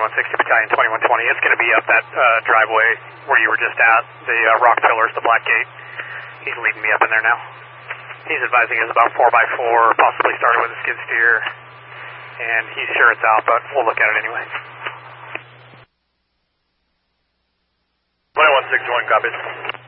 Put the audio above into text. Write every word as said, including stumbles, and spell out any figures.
twenty-one sixty Battalion twenty-one twenty. It's going to be up that uh, driveway where you were just at, the uh, rock pillars, the black gate. He's leading me up in there now. He's advising us about four by four, possibly started with a skid steer, and he's sure it's out, but we'll look at it anyway. twenty-one sixty-one, copies.